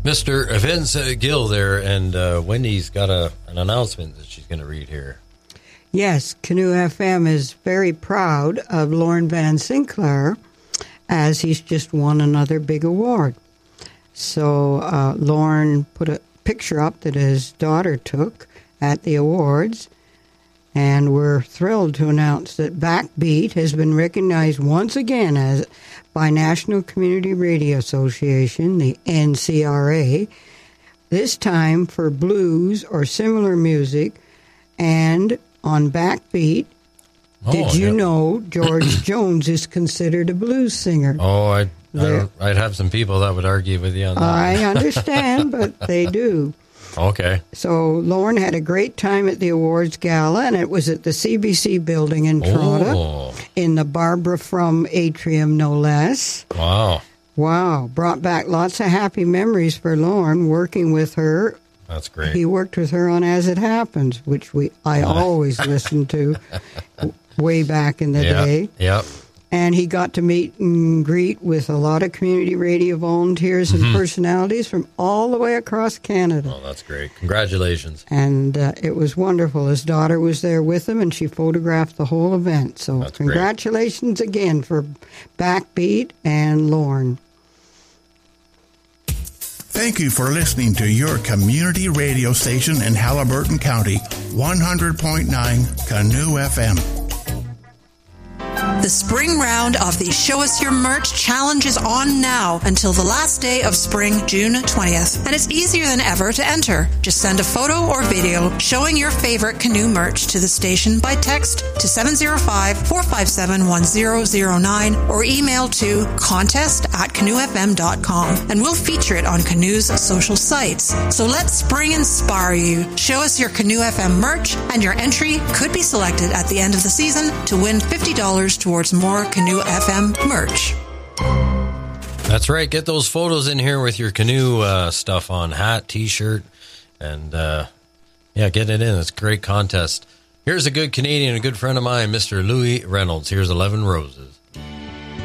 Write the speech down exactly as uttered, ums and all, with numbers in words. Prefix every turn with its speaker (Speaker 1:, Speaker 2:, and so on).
Speaker 1: Mister Vince Gill there, and uh, Wendy's got a, an announcement that she's going to read here.
Speaker 2: Yes, Canoe F M is very proud of Lorne Van Sinclair, as he's just won another big award. So uh, Lorne put a picture up that his daughter took at the awards, and we're thrilled to announce that Backbeat has been recognized once again as by National Community Radio Association, the N C R A, this time for blues or similar music. And on Backbeat, oh, did you yeah. know George Jones is considered a blues singer?
Speaker 1: Oh, I'd, I'd, I'd have some people that would argue with you on that.
Speaker 2: I understand, but they do.
Speaker 1: Okay.
Speaker 2: So Lorne had a great time at the awards gala, and it was at the C B C building in Toronto,
Speaker 1: oh.
Speaker 2: in the Barbara Frum atrium, no less.
Speaker 1: Wow.
Speaker 2: Wow. Brought back lots of happy memories for Lorne working with her.
Speaker 1: That's great.
Speaker 2: He worked with her on As It Happens, which we I always listened to way back in the
Speaker 1: yep.
Speaker 2: day.
Speaker 1: Yep.
Speaker 2: And he got to meet and greet with a lot of community radio volunteers and mm-hmm. personalities from all the way across Canada.
Speaker 1: Oh, that's great. Congratulations.
Speaker 2: And uh, it was wonderful. His daughter was there with him, and she photographed the whole event. So that's congratulations great. again for Backbeat and Lorne.
Speaker 3: Thank you for listening to your community radio station in Haliburton County, one hundred point nine Canoe F M.
Speaker 4: The spring round of the Show Us Your Merch Challenge is on now until the last day of spring, June twentieth. And it's easier than ever to enter. Just send a photo or video showing your favorite canoe merch to the station by text to seven zero five, four five seven, one zero zero nine or email to contest at canoe f m dot com, and we'll feature it on Canoe's social sites. So let spring inspire you. Show us your Canoe F M merch, and your entry could be selected at the end of the season to win fifty dollars towards more Canoe F M merch.
Speaker 1: That's right. Get those photos in here with your canoe uh, stuff on, hat, T-shirt, and uh, yeah, get it in. It's a great contest. Here's a good Canadian, a good friend of mine, Mister Louis Reynolds. Here's eleven Roses.